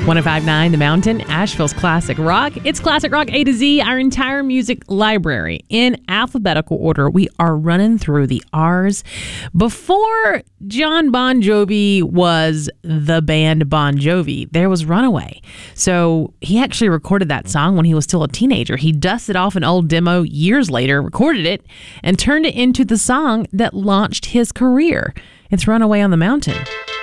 105.9 The Mountain, Asheville's classic rock. It's classic rock A to Z, our entire music library. In alphabetical order, we are running through the R's. Before John Bon Jovi was the band Bon Jovi, there was Runaway. So he actually recorded that song when he was still a teenager. He dusted off an old demo years later, recorded it, and turned it into the song that launched his career. It's Runaway on the Mountain.